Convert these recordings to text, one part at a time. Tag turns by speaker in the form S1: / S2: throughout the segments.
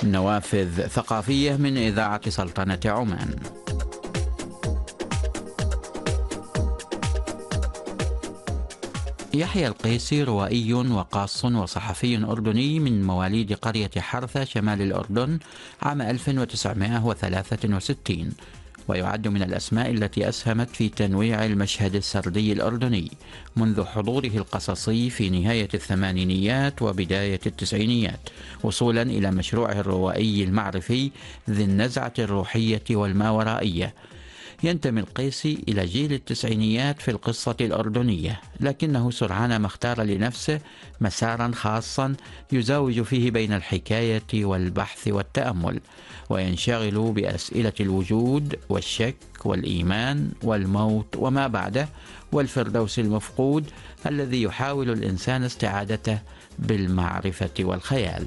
S1: نوافذ ثقافية من إذاعة سلطنة عمان. يحيى القيسي روائي وقاص وصحفي أردني من مواليد قرية حرثة شمال الأردن عام 1963، ويعد من الأسماء التي أسهمت في تنويع المشهد السردي الأردني منذ حضوره القصصي في نهاية الثمانينيات وبداية التسعينيات، وصولا إلى مشروعه الروائي المعرفي ذي النزعة الروحية والماورائية. ينتمي القيسي إلى جيل التسعينيات في القصة الأردنية، لكنه سرعان ما اختار لنفسه مسارا خاصا يزاوج فيه بين الحكاية والبحث والتأمل، وينشغل بأسئلة الوجود والشك والإيمان والموت وما بعده والفردوس المفقود الذي يحاول الإنسان استعادته بالمعرفة والخيال.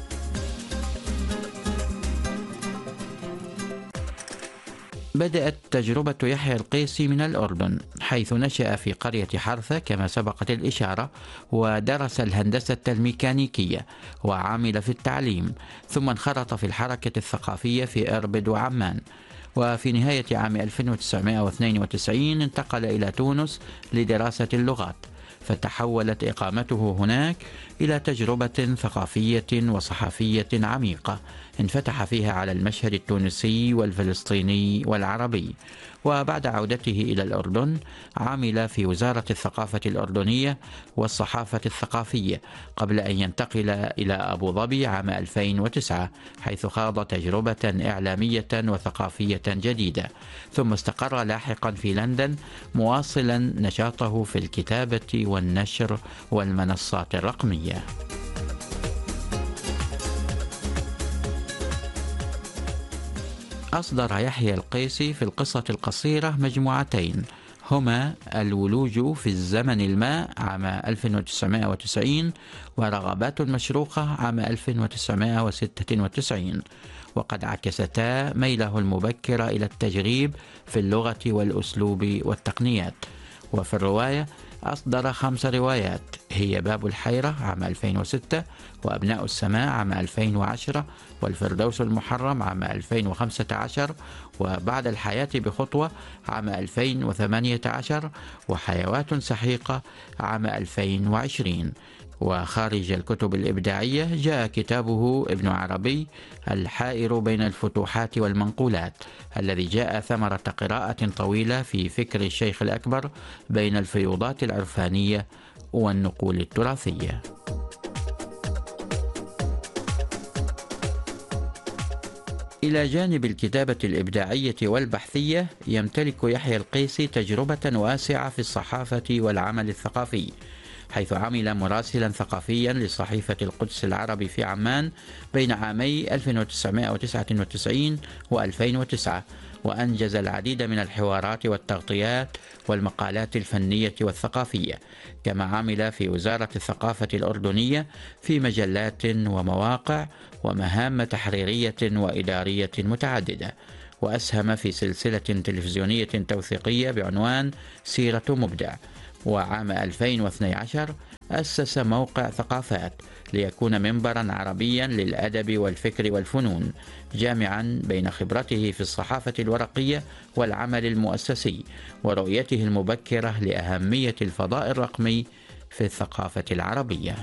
S1: بدأت تجربة يحيى القيسي من الأردن، حيث نشأ في قرية حرثة كما سبقت الإشارة، ودرس الهندسة الميكانيكية وعمل في التعليم، ثم انخرط في الحركة الثقافية في إربد وعمان. وفي نهاية عام 1992 انتقل إلى تونس لدراسة اللغات، فتحولت إقامته هناك إلى تجربة ثقافية وصحفية عميقة انفتح فيها على المشهد التونسي والفلسطيني والعربي. وبعد عودته إلى الأردن عمل في وزارة الثقافة الأردنية والصحافة الثقافية قبل أن ينتقل إلى أبو ظبي عام 2009، حيث خاض تجربة إعلامية وثقافية جديدة، ثم استقر لاحقا في لندن مواصلا نشاطه في الكتابة والنشر والمنصات الرقمية. أصدر يحيى القيسي في القصة القصيرة مجموعتين، هما الولوج في الزمن الماء عام 1990 ورغبات مشروقة عام 1996، وقد عكستا ميله المبكر إلى التجريب في اللغة والأسلوب والتقنيات. وفي الرواية أصدر 5 روايات، هي باب الحيرة عام 2006، وأبناء السماء عام 2010، والفردوس المحرم عام 2015، وبعد الحياة بخطوة عام 2018، وحيوات سحيقة عام 2020. وخارج الكتب الإبداعية جاء كتابه ابن عربي الحائر بين الفتوحات والمنقولات، الذي جاء ثمرة قراءة طويلة في فكر الشيخ الأكبر بين الفيوضات العرفانية والنقول التراثية. إلى جانب الكتابة الإبداعية والبحثية، يمتلك يحيى القيسي تجربة واسعة في الصحافة والعمل الثقافي، حيث عمل مراسلا ثقافيا لصحيفة القدس العربي في عمان بين عامي 1999 و2009، وأنجز العديد من الحوارات والتغطيات والمقالات الفنية والثقافية، كما عمل في وزارة الثقافة الأردنية في مجلات ومواقع ومهام تحريرية وإدارية متعددة، وأسهم في سلسلة تلفزيونية توثيقية بعنوان سيرة مبدع. وعام 2012 أسس موقع ثقافات ليكون منبرا عربيا للأدب والفكر والفنون، جامعا بين خبرته في الصحافة الورقية والعمل المؤسسي ورؤيته المبكرة لأهمية الفضاء الرقمي في الثقافة العربية.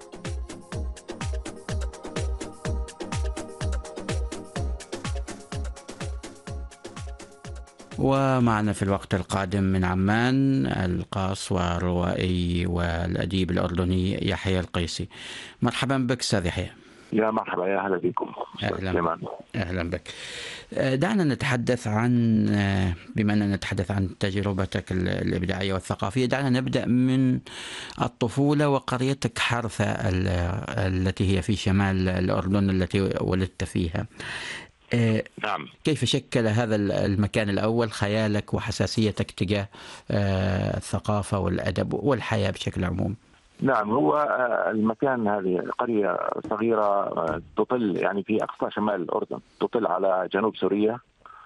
S1: ومعنا في الوقت القادم من عمان القاص والروائي والأديب الأردني يحيى القيسي. مرحبا بك أستاذ يحيى.
S2: يا مرحبا، يا أهلا بكم.
S1: أهلا بك. دعنا نتحدث عن بما أننا نتحدث عن تجربتك الإبداعية والثقافية، دعنا نبدأ من الطفولة وقريتك حرثة التي هي في شمال الأردن التي ولدت فيها.
S2: نعم.
S1: كيف شكل هذا المكان الأول خيالك وحساسيتك تجاه الثقافة والأدب والحياة بشكل عموم؟
S2: نعم، هو المكان هذه قرية صغيرة تطل يعني في أقصى شمال الأردن، تطل على جنوب سوريا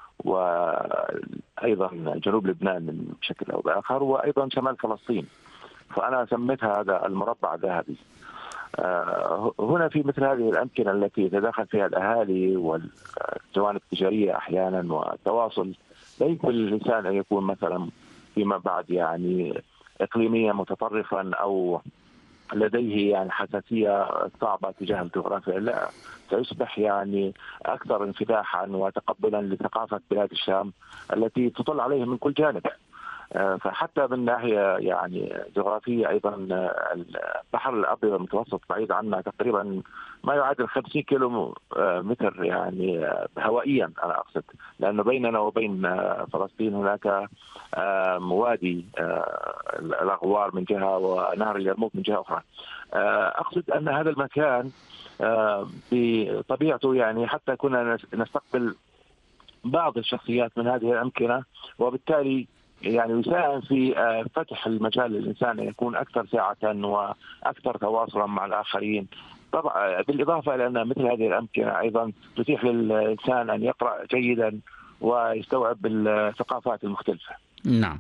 S2: وأيضا جنوب لبنان بشكل أو بآخر، وأيضا شمال فلسطين. فأنا سميتها هذا المربع الذهبي. هنا في مثل هذه الأمكنة التي يتداخل فيها الأهالي والجوانب التجارية أحيانا والتواصل، لا يمكن للإنسان أن يكون مثلا فيما بعد يعني إقليميا متطرفا أو لديه يعني حساسية صعبة تجاه الجغرافيا، لا، سيصبح يعني أكثر انفتاحا وتقبلا لثقافة بلاد الشام التي تطل عليه من كل جانب. فحتى من ناحية يعني جغرافية أيضا البحر الأبيض المتوسط بعيد عنا تقريبا ما يعادل 50 كيلو متر يعني هوائيا، أنا أقصد، لأنه بيننا وبين فلسطين هناك وادي الأغوار من جهة ونهر اليرموك من جهة أخرى. أقصد أن هذا المكان بطبيعته يعني حتى كنا نستقبل بعض الشخصيات من هذه الأمكنة، وبالتالي يعني يساهم في فتح المجال للإنسان أن يكون أكثر سعة وأكثر تواصلا مع الآخرين. طبعا بالإضافة إلى أن مثل هذه الأمكنة أيضا تتيح للإنسان أن يقرأ جيدا ويستوعب الثقافات المختلفة.
S1: نعم.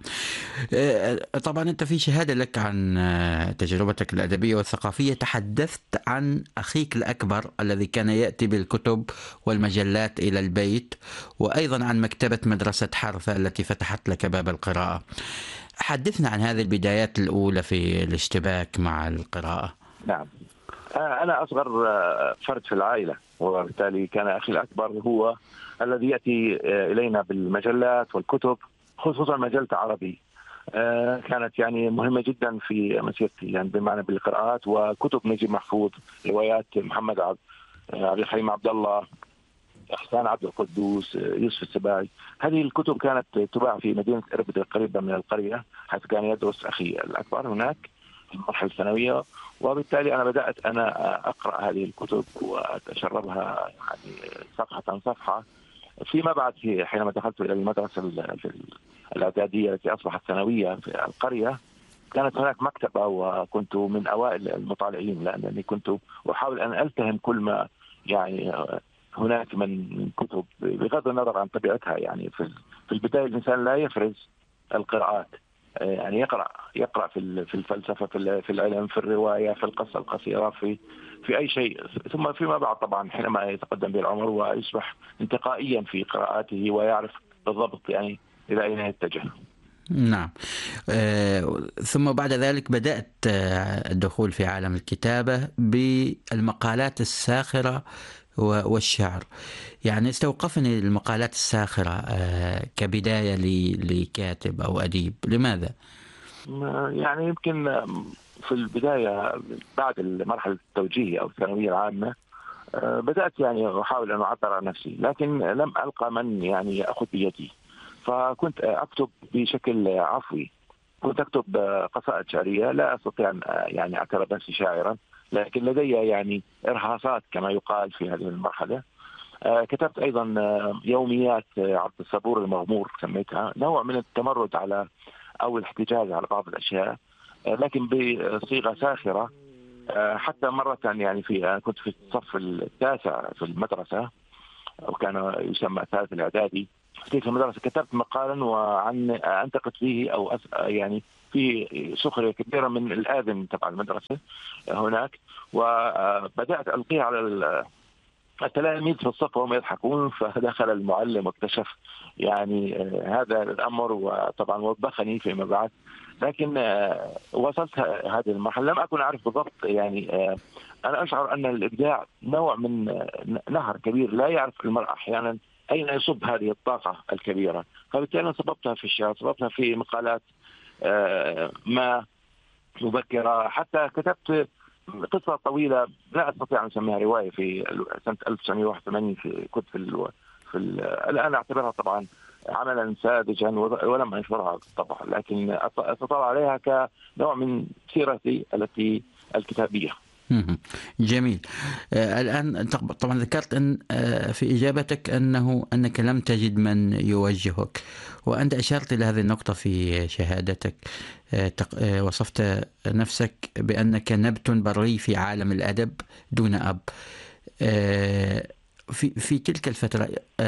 S1: طبعا أنت في شهادة لك عن تجربتك الأدبية والثقافية تحدثت عن أخيك الأكبر الذي كان يأتي بالكتب والمجلات إلى البيت، وأيضا عن مكتبة مدرسة حرثة التي فتحت لك باب القراءة. حدثنا عن هذه البدايات الأولى في الاشتباك مع القراءة.
S2: نعم، أنا أصغر فرد في العائلة، وبالتالي كان أخي الأكبر هو الذي يأتي إلينا بالمجلات والكتب، خصوصا مجلة عربي كانت يعني مهمة جدا في مسيرتي، يعني بمعنى بالقراءات وكتب نجيب محفوظ، روايات محمد عبد الحليم عبد الله، إحسان عبد القدوس، يوسف السباعي. هذه الكتب كانت تباع في مدينة إربد القريبة من القرية، حيث كان يدرس أخي الأكبر هناك في المرحلة الثانوية، وبالتالي أنا بدأت أنا أقرأ هذه الكتب وأتشربها يعني صفحة صفحة. فيما بعد حينما دخلت إلى المدرسة الإعدادية التي أصبحت ثانوية في القرية، كانت هناك مكتبة وكنت من أوائل المطالعين، لأنني كنت أحاول أن ألتهم كل ما يعني هناك من كتب بغض النظر عن طبيعتها. يعني في البداية الإنسان لا يفرز القراءات، يعني يقرأ في الفلسفة، في العلم، في الرواية، في القصة القصيرة، في أي شيء، ثم فيما بعد طبعا حينما يتقدم بالعمر ويصبح انتقائيا في قراءاته ويعرف بالضبط يعني إلى أين يتجه.
S1: نعم. ثم بعد ذلك بدأت الدخول في عالم الكتابة بالمقالات الساخرة والشعر. يعني استوقفني المقالات الساخرة كبداية لكاتب أو أديب، لماذا؟
S2: يعني يمكن في البداية بعد مرحلة التوجيه أو الثانوية العامة بدأت يعني أحاول أن أعبر عن نفسي، لكن لم ألقى من يعني يأخذ بيدي، فكنت أكتب بشكل عفوي. كنت أكتب قصائد شعرية، لا أستطيع أن يعني أعتبر نفسي شاعرا، لكن لدي يعني إرهاصات كما يقال في هذه المرحلة. كتبت أيضا يوميات عبد الصبور المغمور، سميتها نوع من التمرد على أو الاحتجاج على بعض الأشياء، لكن بصيغة ساخرة. حتى مرة يعني كنت في الصف التاسع في المدرسة، وكان يسمى ثالث الإعدادي في المدرسة، كتبت مقالا وعن أنتقد فيه أو يعني في سخرية كبيرة من الآذن تبع المدرسة هناك، وبدأت ألقيه على التلاميذ في الصف وهم يضحكون، فدخل المعلم واكتشف يعني هذا الأمر، وطبعا وبخني فيما بعد. لكن وصلت هذه المرحلة لم أكن أعرف بالضبط يعني أنا أشعر أن الإبداع نوع من نهر كبير لا يعرف المرء أحيانا أين يصب هذه الطاقة الكبيرة، فبالتالي صببتها في الشعر، صببتها في مقالات ما مبكرة. حتى كتبت قصة طويلة لا أستطيع أن أسميها رواية في سنة 1981 كنت الآن أعتبرها طبعا عملا ساذجا ولم أنشرها طبعا، لكن أتطلع عليها كنوع من سيرتي الكتابية.
S1: جميل. الآن طبعا ذكرت أن في إجابتك أنك لم تجد من يوجهك، وأنت أشرت إلى هذه النقطة في شهادتك. وصفت نفسك بأنك نبت بري في عالم الأدب دون أب. في تلك الفترة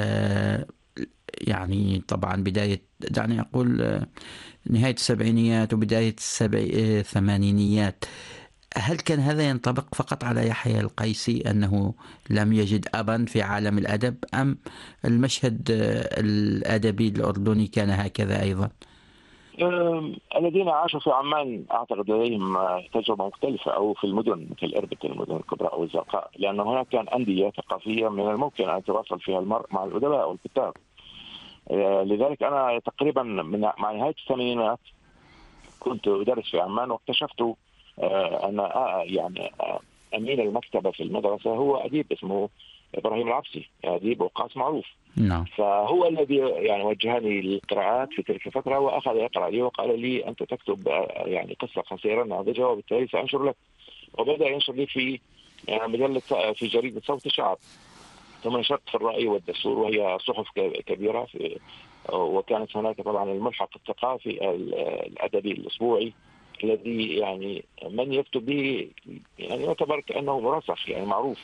S1: يعني طبعا بداية، دعني أقول نهاية السبعينيات وبداية الثمانينيات، هل كان هذا ينطبق فقط على يحيى القيسي أنه لم يجد أبا في عالم الأدب، أم المشهد الأدبي الأردني كان هكذا أيضا؟
S2: الذين عاشوا في عمان أعتقد لديهم تجربة مختلفة، أو في المدن مثل إربد، المدن الكبرى أو الزرقاء، لأن هناك كان أندية ثقافية من الممكن أن يتواصل فيها المرء مع الأدباء والكتاب. لذلك أنا تقريبا مع نهاية الثمانينات كنت أدرس في عمان، واكتشفت أن أمين المكتبة في المدرسة هو أديب اسمه إبراهيم العبسي، أديب وقاص معروف.
S1: نعم.
S2: فهو الذي وجهني للقراءات في تلك الفترة، وأخذ يقرأ لي وقال لي أنت تكتب قصة قصيرة ناضجة، وبالتالي سأنشر لك. وبدأ ينشر لي في مجلة، في جريدة صوت الشعب، ثم نشرت في الرأي والدستور، وهي صحف كبيرة وكانت هناك طبعا الملحق الثقافي الأدبي الأسبوعي الذي من يكتب به يعتبر كأنه مرسخ معروف.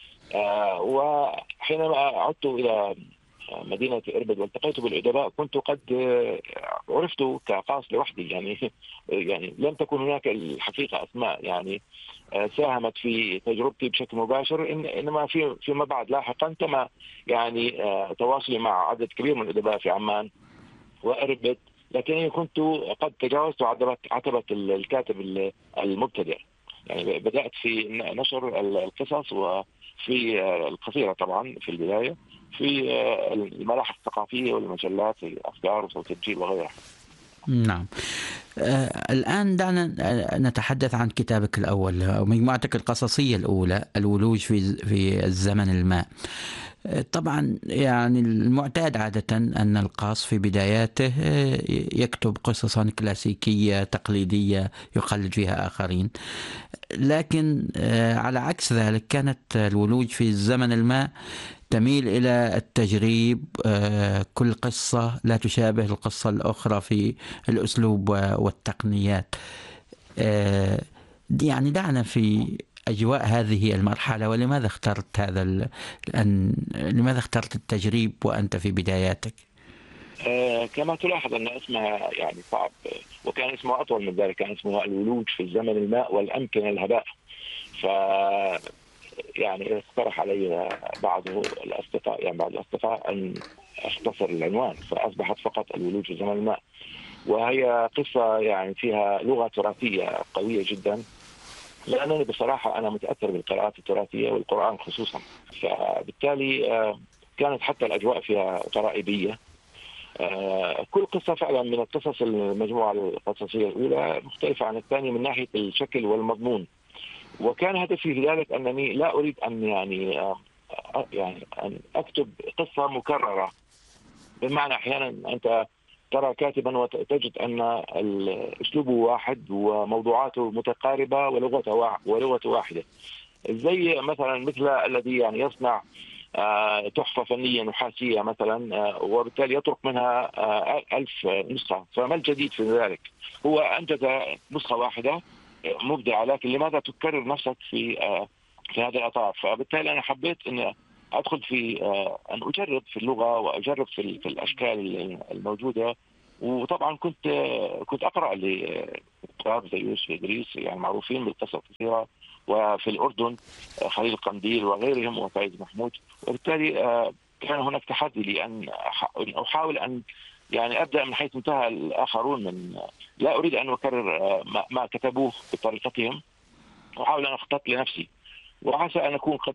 S2: وحينما عدت إلى مدينة إربد والتقيت بالأدباء، كنت قد عرفت كقاص لوحدي، لم تكن هناك الحقيقة أسماء ساهمت في تجربتي بشكل مباشر، إنما فيما بعد لاحقا تم تواصلي مع عدد كبير من الأدباء في عمان وإربد، لكنني كنت قد تجاوزت عتبة الكاتب المبتدئ. بدأت في نشر القصص وفي القصيرة طبعا في البداية، في الملاحق الثقافية والمجلات في أفكار وصوت الجيل وغيرها.
S1: نعم. الآن دعنا نتحدث عن كتابك الأول أو مجموعتك القصصية الأولى، الولوج في الزمن الماء. طبعا المعتاد عادة أن القاص في بداياته يكتب قصصا كلاسيكية تقليدية يقلد فيها آخرين، لكن على عكس ذلك كانت الولوج في الزمن الماء تميل إلى التجريب. كل قصة لا تشابه القصة الأخرى في الأسلوب والتقنيات. دعنا في أجواء هذه المرحلة، ولماذا اخترت لماذا اخترت التجريب وأنت في بداياتك؟
S2: كما تلاحظ أن اسمها صعب، وكان اسمه أطول من ذلك، كان اسمه الولوج في الزمن الماء والأمكنة الهباء. ف اقترح علي بعض الأصدقاء أن أختصر العنوان، فأصبحت فقط الولوج في زمن الماء. وهي قصة فيها لغة تراثية قوية جدا، لأنني بصراحة أنا متأثر بالقراءات التراثية والقرآن خصوصا، فبالتالي كانت حتى الأجواء فيها غرائبية. كل قصة فعلا من القصص المجموعة القصصية الأولى مختلفة عن الثانية من ناحية الشكل والمضمون. وكان هدفي في ذلك أنني لا أريد أن أن أكتب قصة مكررة، بمعنى أحيانا أنت ترى كاتبا وتجد أن الأسلوب واحد وموضوعاته متقاربة ولغته واحدة، زي مثل الذي يصنع تحفة فنية نحاسية مثلا، وبالتالي يترك منها 1000 نسخة. فما الجديد في ذلك؟ هو أنجز نسخة واحدة مبدعة، لكن لماذا تكرر نفسك في هذا الإطار؟ فبالتالي أنا حبيت أن أدخل في أن أجرب في اللغة وأجرب في الأشكال الموجودة. وطبعا كنت أقرأ لكتاب زي يوسف إدريس معروفين بالقصة القصيرة، وفي الأردن خليل قنديل وغيرهم وفايز محمود. وبالتالي كان هناك تحدي لي أن أحاول أن أبدأ من حيث انتهى الآخرون. لا أريد أن أكرر ما كتبوه بطريقتهم، أحاول أن أخطط لنفسي، وعسى أن أكون قد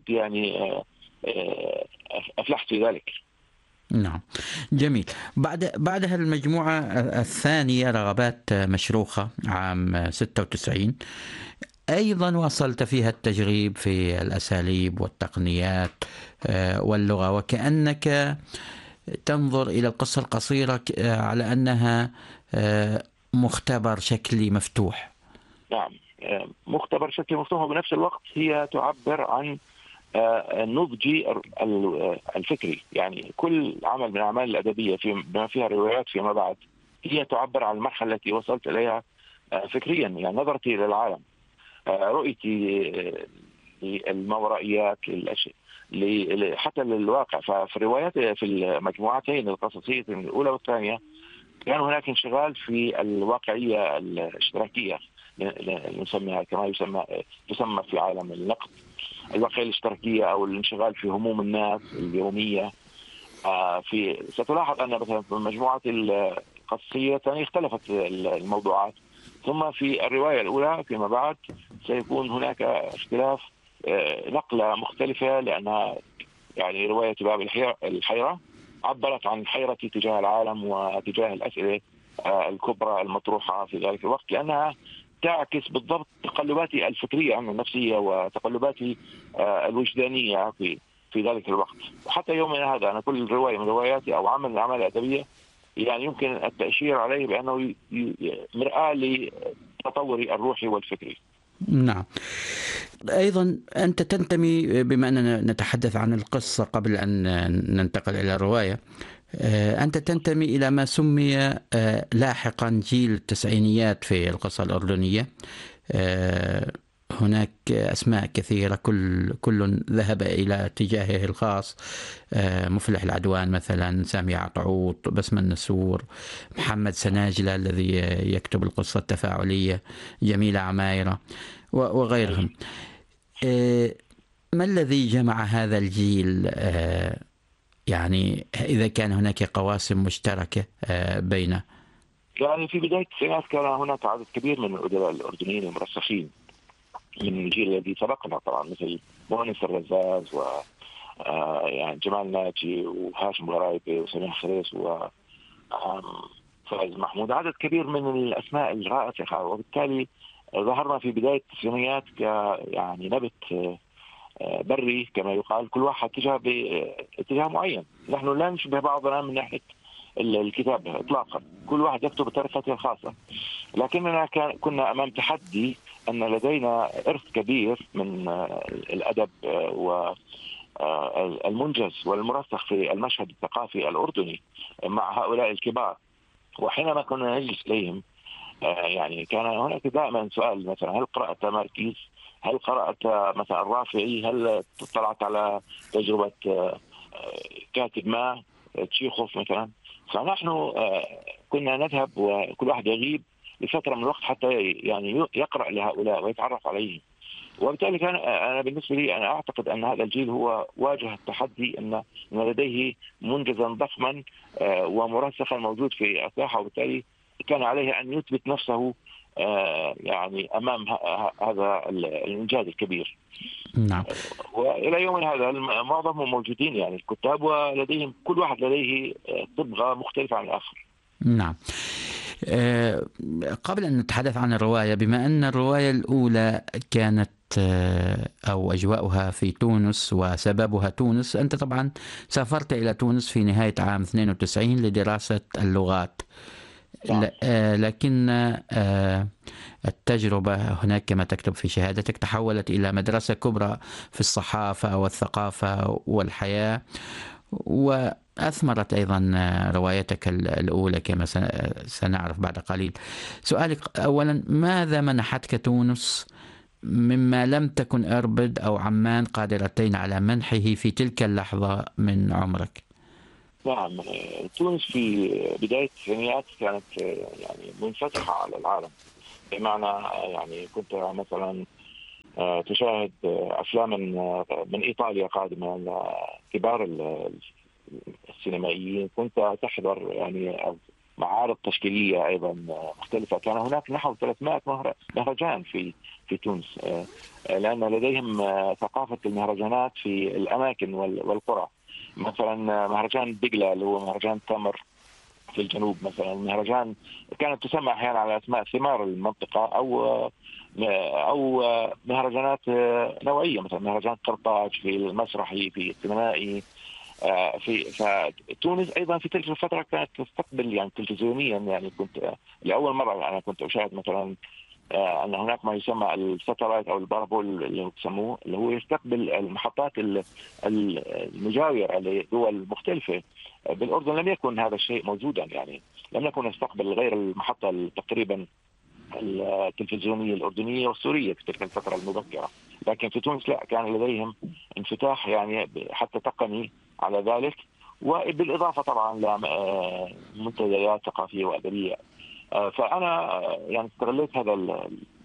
S2: أفلحت في ذلك.
S1: نعم، جميل. بعدها المجموعة الثانية رغبات مشروخة عام 96، أيضا واصلت فيها التجريب في الأساليب والتقنيات واللغة، وكأنك تنظر إلى القصة القصيرة على أنها مختبر شكلي مفتوح.
S2: نعم، مختبر شكلي مفتوح، وبنفس الوقت هي تعبر عن النضج الفكري. كل عمل من الأعمال الأدبية بما فيها روايات فيما بعد هي تعبر عن المرحلة التي وصلت إليها فكريا، نظرتي للعالم، رؤيتي للماورائيات حتى للواقع. ففي الروايات في المجموعتين القصصية الأولى والثانية كان هناك انشغال في الواقعية الاشتراكية، نسميها كما تسمى في عالم النقد الواقعية الاشتراكية أو الانشغال في هموم الناس اليومية. ستلاحظ أن مثلا في مجموعة القصصية اختلفت الموضوعات، ثم في الرواية الأولى فيما بعد سيكون هناك اختلاف، نقلة مختلفة، لأنها يعني رواية باب الحيرة عبرت عن حيرتي تجاه العالم وتجاه الأسئلة الكبرى المطروحة في ذلك الوقت، لأنها تعكس بالضبط تقلباتي الفكرية النفسية وتقلباتي الوجدانية في ذلك الوقت. وحتى يومنا هذا أنا كل رواية من رواياتي أو عمل من الأعمال الأدبية يعني يمكن التأشير عليه بأنه مرآة لتطوري الروحي والفكري.
S1: نعم. أيضا أنت تنتمي، بما أننا نتحدث عن القصة قبل أن ننتقل إلى الرواية، أنت تنتمي إلى ما سمي لاحقا جيل التسعينيات في القصة الأردنية. هناك أسماء كثيرة كل ذهب إلى اتجاهه الخاص، مفلح العدوان مثلا، سامي عطعوط، بسمة النسور، محمد سناجلة الذي يكتب القصة التفاعلية، جميلة عمايرة وغيرهم. ما الذي جمع هذا الجيل؟ يعني إذا كان هناك قواسم مشتركة بينه.
S2: يعني في بداية التسعينات كان هناك عدد كبير من الأدباء الأردنيين المرسخين من الجيل الذي سبقنا طبعا، مثل مؤنس الرزاز و يعني جمال ناجي وهاشم غرايبي وسميح خريس وفايز محمود، عدد كبير من الأسماء الرائعة. وبالتالي ظهرنا في بداية التسعينيات يعني نبت بري كما يقال، كل واحد اتجه باتجاه معين. نحن لا نشبه بعضنا من ناحية الكتابة إطلاقا، كل واحد يكتب بطريقته الخاصة، لكننا كنا أمام تحدي أن لدينا إرث كبير من الأدب والمنجز والمرسخ في المشهد الثقافي الأردني مع هؤلاء الكبار. وحينما كنا نجلس إليهم يعني كان هناك دائما سؤال، مثلا هل قرأت ماركيز؟ هل قرأت مثلا الرافعي؟ هل اطلعت على تجربة كاتب ما تشيخوف مثلا؟ فنحن كنا نذهب وكل واحد يغيب لفترة من الوقت حتى يعني يقرأ لهؤلاء ويتعرف عليهم. وبالتالي كان أنا بالنسبة لي أنا أعتقد أن هذا الجيل هو واجه التحدي أن لديه منجزا ضخما ومرسخا موجود في الساحة، وبالتالي كان عليه أن يثبت نفسه يعني أمام هذا الإنجاز الكبير.
S1: نعم.
S2: وإلى يومنا هذا معظمهم موجودين يعني الكتاب، ولديهم كل واحد لديه صبغة مختلفة عن الآخر.
S1: نعم. قبل أن نتحدث عن الرواية، بما أن الرواية الأولى كانت أو أجواؤها في تونس وسببها تونس، أنت طبعا سافرت إلى تونس في نهاية عام 92 لدراسة اللغات. لكن التجربة هناك كما تكتب في شهادتك تحولت إلى مدرسة كبرى في الصحافة والثقافة والحياة، وأثمرت أيضا روايتك الأولى كما سنعرف بعد قليل. سؤالك أولا، ماذا منحتك تونس مما لم تكن إربد أو عمان قادرتين على منحه في تلك اللحظة من عمرك؟
S2: نعم، تونس في بداية التسعينيات كانت يعني منفتحة على العالم، بمعنى يعني كنت مثلا تشاهد أفلام من إيطاليا قادمة، كبار السينمائيين، كنت تحضر يعني معارض تشكيلية أيضا مختلفة. كان هناك نحو 300 مهرجان في تونس، لأن لديهم ثقافة المهرجانات في الأماكن والقرى. مثلا مهرجان دجلة اللي هو مهرجان تمر في الجنوب، مثلا مهرجان كانت تسمى أحيانا على أسماء ثمار المنطقة، أو مهرجانات نوعية، مثلا مهرجان قرطاج في المسرحي في السينمائي. فتونس أيضا في تلك الفترة كانت تستقبل يعني تلفزيونيا، يعني كنت لأول مرة أنا كنت أشاهد مثلا أن هناك ما يسمى الساتلايت أو البارابول اللي يسموه، اللي هو يستقبل المحطات المجاورة لدول مختلفة. بالأردن لم يكن هذا الشيء موجودا، يعني لم نكن نستقبل غير المحطة تقريبا التلفزيونية الأردنية والسورية في تلك الفترة المبكرة. لكن في تونس لا، كان لديهم انفتاح يعني حتى تقني على ذلك، وبالإضافة طبعا لمنتديات ثقافية وأدبية. فأنا يعني استغليت هذا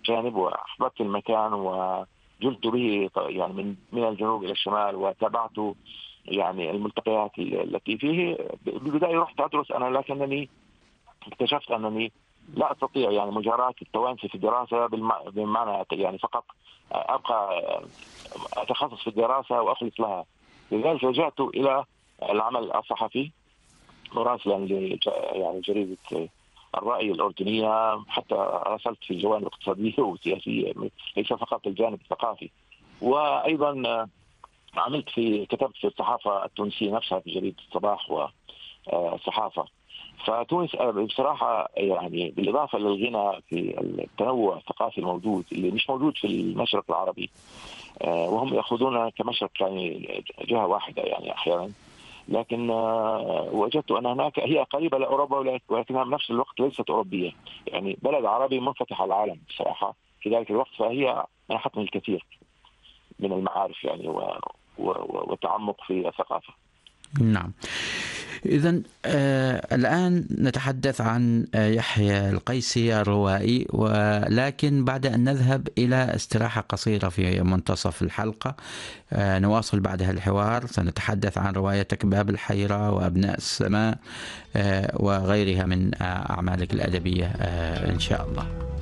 S2: الجانب وأحببت المكان وجلت به يعني من الجنوب إلى الشمال وتابعت يعني الملتقيات التي فيه. بالبداية رحت أدرس أنا، لكنني اكتشفت أنني لا أستطيع يعني مجاراة التوانسي في الدراسة بمعنى يعني فقط أبقى أتخصص في الدراسة وأخلص لها. لذلك لجأت إلى العمل الصحفي مراسلا يعني جريدة الرأي الأردنية، حتى راسلت في الجوانب الاقتصادية والسياسية ليس فقط الجانب الثقافي. وأيضا كتبت في الصحافة التونسية نفسها في جريدة الصباح والصحافة. فتونس بصراحة يعني بالإضافة للغنى في التنوع الثقافي الموجود اللي مش موجود في المشرق العربي، وهم يأخذون كمشرق يعني جهة واحدة يعني أحيانا، لكن وجدت أن هناك هي قريبة لأوروبا ولكنها بنفس الوقت ليست أوروبية، يعني بلد عربي منفتح على العالم بصراحة في ذلك الوقت. فهي منحتني الكثير من المعارف يعني والتعمق في الثقافة.
S1: نعم. إذن الآن نتحدث عن يحيى القيسي الروائي، ولكن بعد أن نذهب إلى استراحة قصيرة في منتصف الحلقة نواصل بعدها الحوار. سنتحدث عن روايتك باب الحيرة وأبناء السماء وغيرها من أعمالك الأدبية إن شاء الله.